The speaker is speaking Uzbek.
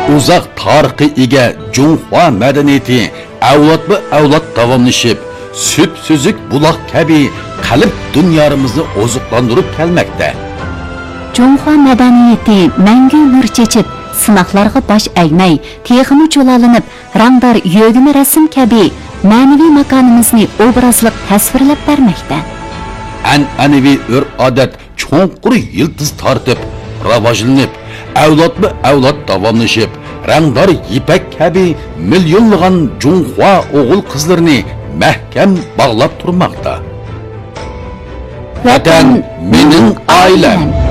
Uzaq tarixi ega Junhua madaniyati avlodma-avlod davomlashib, süt-süzük buloq kabi qalb dunyomizni oziqlantirib kelmoqda. Junhua madaniyati mangu nur chechib, sinoqlarga bosh egmay, texmi cho'lalinib, rangdor yog'ini rasm kabi ma'naviy makonimizni obrazliq tasvirlab bermoqda. An'anaviy urf-odat cho'nqur yildiz tortib, rivojlanib, avlodma-avlod davomlashib, rangdor ipak kabi millionlagan Junhua o'g'il qizlarini mahkam bog'lab turmoqda. Vatan mening oilam.